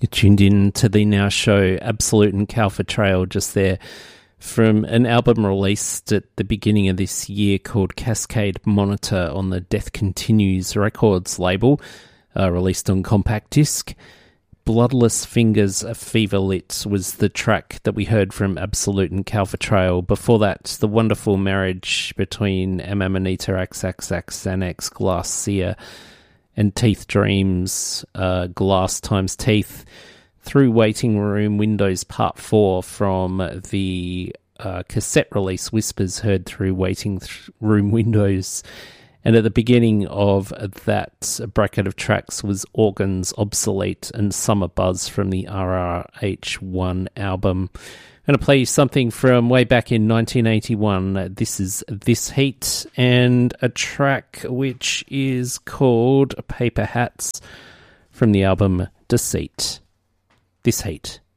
Tuned in to the Now Show, Absolute and Calfa Trail, just there from an album released at the beginning of this year called Cascade Monitor on the Death Continues Records label, released on compact disc. Bloodless Fingers Fever Lit was the track that we heard from Absolute and Calfa Trail. Before that, the wonderful marriage between Amanita XXX Xanax Glass Seer and Teeth Dreams, Glass times Teeth, through Waiting Room Windows Part 4 from the cassette release Whispers, heard through Waiting Room Windows. And at the beginning of that bracket of tracks was Organs, Obsolete, and Summer Buzz from the RRH1 album. I'm going to play you something from way back in 1981. This is This Heat, and a track which is called Paper Hats from the album Deceit. This Heat.